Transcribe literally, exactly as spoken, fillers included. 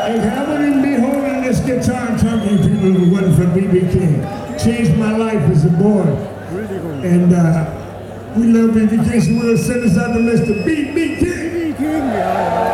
I wouldn't be holding this guitar and talking to people if it wasn't for B B King. Changed my life as a boy. And uh, we love B B King, so we'll send us out to Mister B B King. B B King, ja, ja.